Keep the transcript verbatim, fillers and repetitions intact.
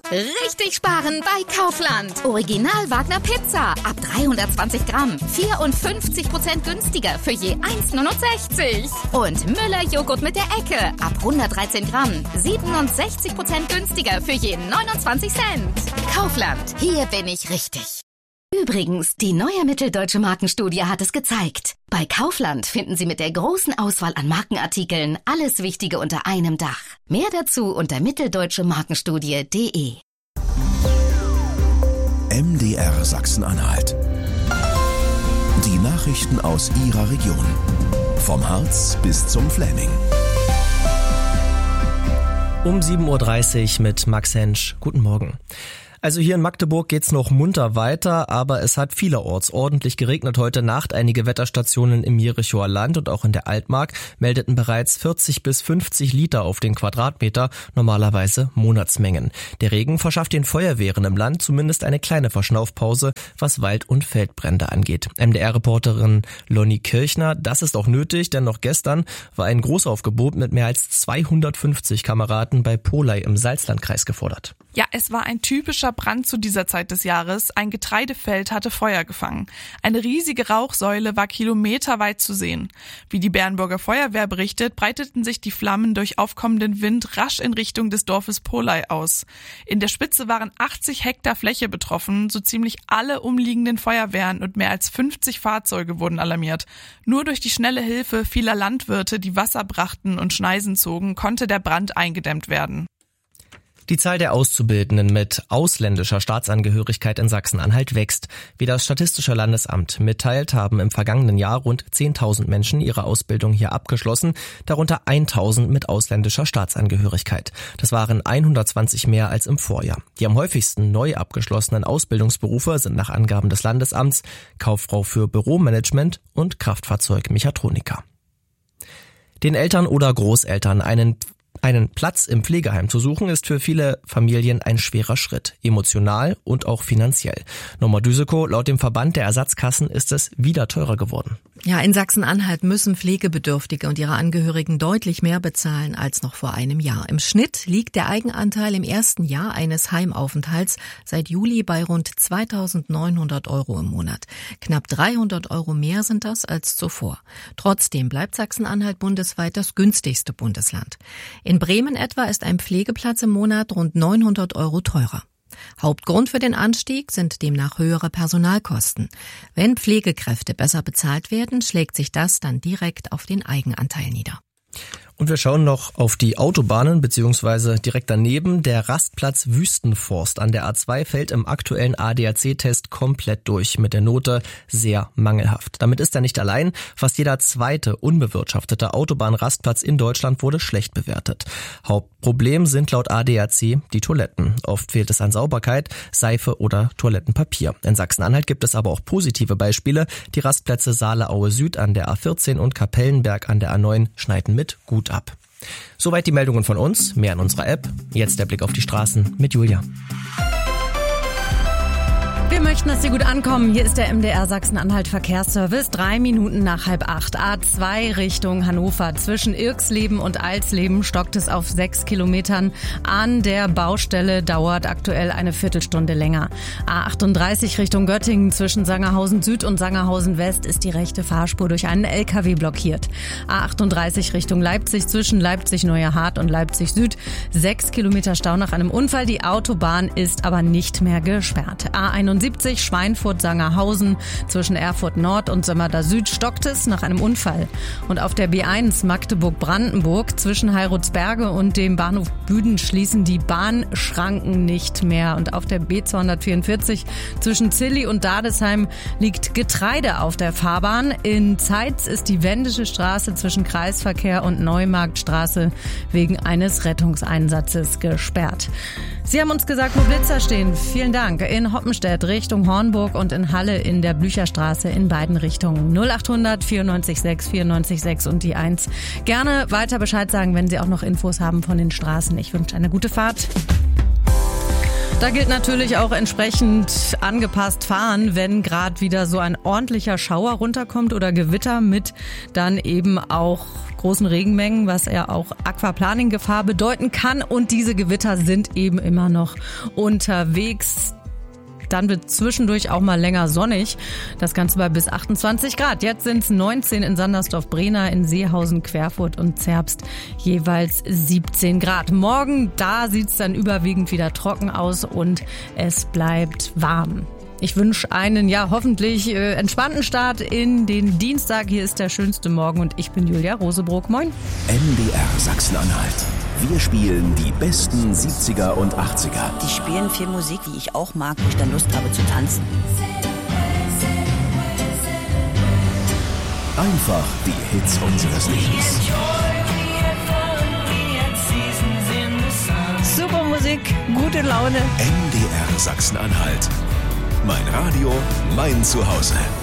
Richtig sparen bei Kaufland. Original Wagner Pizza ab dreihundertzwanzig Gramm. vierundfünfzig Prozent günstiger für je eins Komma neunundsechzig. Und Müller Joghurt mit der Ecke ab hundertdreizehn Gramm. siebenundsechzig Prozent günstiger für je neunundzwanzig Cent. Kaufland, hier bin ich richtig. Übrigens, die neue Mitteldeutsche Markenstudie hat es gezeigt. Bei Kaufland finden Sie mit der großen Auswahl an Markenartikeln alles Wichtige unter einem Dach. Mehr dazu unter mitteldeutsche markenstudie punkt de. M D R Sachsen-Anhalt. Die Nachrichten aus Ihrer Region. Vom Harz bis zum Fläming. Um sieben Uhr dreißig mit Max Hensch. Guten Morgen. Also hier in Magdeburg geht's noch munter weiter, aber es hat vielerorts ordentlich geregnet heute Nacht. Einige Wetterstationen im Jerichoer Land und auch in der Altmark meldeten bereits vierzig bis fünfzig Liter auf den Quadratmeter, normalerweise Monatsmengen. Der Regen verschafft den Feuerwehren im Land zumindest eine kleine Verschnaufpause, was Wald- und Feldbrände angeht. M D R-Reporterin Lonnie Kirchner, das ist auch nötig, denn noch gestern war ein Großaufgebot mit mehr als zweihundertfünfzig Kameraden bei Polei im Salzlandkreis gefordert. Ja, es war ein typischer Brand zu dieser Zeit des Jahres. Ein Getreidefeld hatte Feuer gefangen. Eine riesige Rauchsäule war kilometerweit zu sehen. Wie die Bernburger Feuerwehr berichtet, breiteten sich die Flammen durch aufkommenden Wind rasch in Richtung des Dorfes Polei aus. In der Spitze waren achtzig Hektar Fläche betroffen, so ziemlich alle umliegenden Feuerwehren und mehr als fünfzig Fahrzeuge wurden alarmiert. Nur durch die schnelle Hilfe vieler Landwirte, die Wasser brachten und Schneisen zogen, konnte der Brand eingedämmt werden. Die Zahl der Auszubildenden mit ausländischer Staatsangehörigkeit in Sachsen-Anhalt wächst. Wie das Statistische Landesamt mitteilt, haben im vergangenen Jahr rund zehntausend Menschen ihre Ausbildung hier abgeschlossen, darunter eintausend mit ausländischer Staatsangehörigkeit. Das waren hundertzwanzig mehr als im Vorjahr. Die am häufigsten neu abgeschlossenen Ausbildungsberufe sind nach Angaben des Landesamts Kauffrau für Büromanagement und Kraftfahrzeugmechatroniker. Den Eltern oder Großeltern einen Einen Platz im Pflegeheim zu suchen, ist für viele Familien ein schwerer Schritt, emotional und auch finanziell. Norma Düseko, laut dem Verband der Ersatzkassen ist es wieder teurer geworden. Ja, in Sachsen-Anhalt müssen Pflegebedürftige und ihre Angehörigen deutlich mehr bezahlen als noch vor einem Jahr. Im Schnitt liegt der Eigenanteil im ersten Jahr eines Heimaufenthalts seit Juli bei rund zweitausendneunhundert Euro im Monat. Knapp dreihundert Euro mehr sind das als zuvor. Trotzdem bleibt Sachsen-Anhalt bundesweit das günstigste Bundesland. In Bremen etwa ist ein Pflegeplatz im Monat rund neunhundert Euro teurer. Hauptgrund für den Anstieg sind demnach höhere Personalkosten. Wenn Pflegekräfte besser bezahlt werden, schlägt sich das dann direkt auf den Eigenanteil nieder. Und wir schauen noch auf die Autobahnen, beziehungsweise direkt daneben. Der Rastplatz Wüstenforst an der A zwei fällt im aktuellen A D A C-Test komplett durch mit der Note sehr mangelhaft. Damit ist er nicht allein. Fast jeder zweite unbewirtschaftete Autobahnrastplatz in Deutschland wurde schlecht bewertet. Hauptproblem sind laut A D A C die Toiletten. Oft fehlt es an Sauberkeit, Seife oder Toilettenpapier. In Sachsen-Anhalt gibt es aber auch positive Beispiele. Die Rastplätze Saale-Aue Süd an der A vierzehn und Kapellenberg an der A neun schneiden mit gut ab. Soweit die Meldungen von uns, mehr in unserer App. Jetzt der Blick auf die Straßen mit Julia. Wir möchten, dass Sie gut ankommen. Hier ist der M D R Sachsen-Anhalt Verkehrsservice. Drei Minuten nach halb acht. A zwei Richtung Hannover. Zwischen Irksleben und Alsleben stockt es auf sechs Kilometern. An der Baustelle dauert aktuell eine Viertelstunde länger. A achtunddreißig Richtung Göttingen. Zwischen Sangerhausen Süd und Sangerhausen West ist die rechte Fahrspur durch einen L K W blockiert. A achtunddreißig Richtung Leipzig. Zwischen Leipzig-Neuerhardt und Leipzig Süd. Sechs Kilometer Stau nach einem Unfall. Die Autobahn ist aber nicht mehr gesperrt. A einundsiebzig Schweinfurt-Sangerhausen. Zwischen Erfurt Nord und Sömmerda Süd stockt es nach einem Unfall. Und auf der B eins Magdeburg-Brandenburg zwischen Heiratsberge und dem Bahnhof Büden schließen die Bahnschranken nicht mehr. Und auf der B zweihundertvierundvierzig zwischen Zilli und Dadesheim liegt Getreide auf der Fahrbahn. In Zeitz ist die Wendische Straße zwischen Kreisverkehr und Neumarktstraße wegen eines Rettungseinsatzes gesperrt. Sie haben uns gesagt, wo Blitzer stehen. Vielen Dank. In Hoppenstedt Richtung Hornburg und in Halle in der Blücherstraße in beiden Richtungen. null achthundert vierundneunzig sechs vierundneunzig sechs und die eins. Gerne weiter Bescheid sagen, wenn Sie auch noch Infos haben von den Straßen. Ich wünsche eine gute Fahrt. Da gilt natürlich auch entsprechend angepasst fahren, wenn gerade wieder so ein ordentlicher Schauer runterkommt oder Gewitter mit dann eben auch großen Regenmengen, was ja auch Aquaplaning-Gefahr bedeuten kann. Und diese Gewitter sind eben immer noch unterwegs. Dann wird zwischendurch auch mal länger sonnig. Das Ganze bei bis achtundzwanzig Grad. Jetzt sind es neunzehn in Sandersdorf-Brena, in Seehausen, Querfurt und Zerbst jeweils siebzehn Grad. Morgen, da sieht es dann überwiegend wieder trocken aus und es bleibt warm. Ich wünsche einen, ja, hoffentlich äh, entspannten Start in den Dienstag. Hier ist der schönste Morgen und ich bin Julia Rosebrock. Moin. M D R Sachsen-Anhalt. Wir spielen die besten siebziger und achtziger. Die spielen viel Musik, die ich auch mag, wo ich dann Lust habe zu tanzen. Einfach die Hits unseres Lebens. Super Musik, gute Laune. M D R Sachsen-Anhalt. Mein Radio, mein Zuhause.